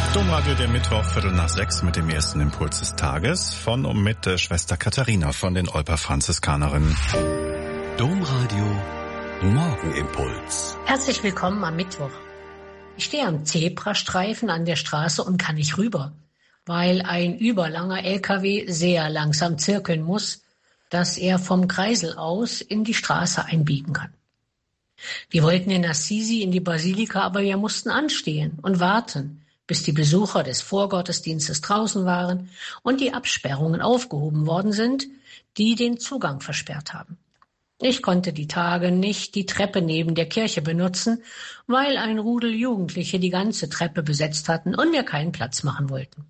Domradio, der Mittwoch, 5:45 mit dem ersten Impuls des Tages von und mit Schwester Katharina von den Olper Franziskanerinnen. Domradio Morgenimpuls. Herzlich willkommen am Mittwoch. Ich stehe am Zebrastreifen an der Straße und kann nicht rüber, weil ein überlanger LKW sehr langsam zirkeln muss, dass er vom Kreisel aus in die Straße einbiegen kann. Wir wollten in Assisi in die Basilika, aber wir mussten anstehen und warten, bis die Besucher des Vorgottesdienstes draußen waren und die Absperrungen aufgehoben worden sind, die den Zugang versperrt haben. Ich konnte die Tage nicht die Treppe neben der Kirche benutzen, weil ein Rudel Jugendliche die ganze Treppe besetzt hatten und mir keinen Platz machen wollten.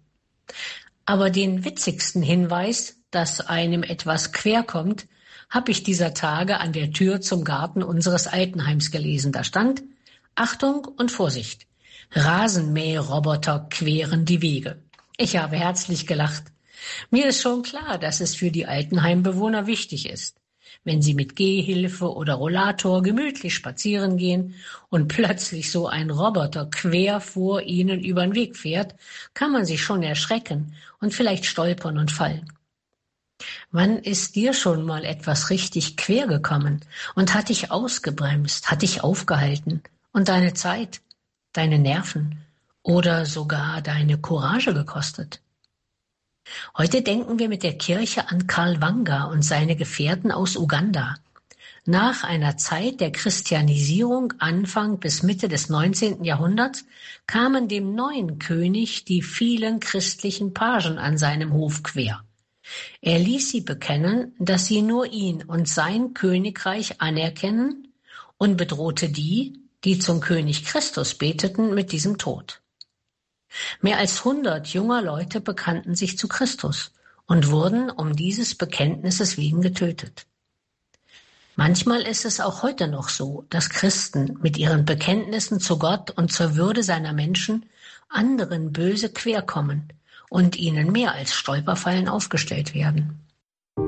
Aber den witzigsten Hinweis, dass einem etwas quer kommt, habe ich dieser Tage an der Tür zum Garten unseres Altenheims gelesen. Da stand: Achtung und Vorsicht! Rasenmäherroboter queren die Wege. Ich habe herzlich gelacht. Mir ist schon klar, dass es für die Altenheimbewohner wichtig ist. Wenn sie mit Gehhilfe oder Rollator gemütlich spazieren gehen und plötzlich so ein Roboter quer vor ihnen über den Weg fährt, kann man sich schon erschrecken und vielleicht stolpern und fallen. Wann ist dir schon mal etwas richtig quer gekommen und hat dich ausgebremst, hat dich aufgehalten und deine Zeit, deine Nerven oder sogar deine Courage gekostet? Heute denken wir mit der Kirche an Karl Wanga und seine Gefährten aus Uganda. Nach einer Zeit der Christianisierung Anfang bis Mitte des 19. Jahrhunderts kamen dem neuen König die vielen christlichen Pagen an seinem Hof quer. Er ließ sie bekennen, dass sie nur ihn und sein Königreich anerkennen, und bedrohte die zum König Christus beteten, mit diesem Tod. Mehr als 100 junger Leute bekannten sich zu Christus und wurden um dieses Bekenntnisses wegen getötet. Manchmal ist es auch heute noch so, dass Christen mit ihren Bekenntnissen zu Gott und zur Würde seiner Menschen anderen böse querkommen und ihnen mehr als Stolperfallen aufgestellt werden.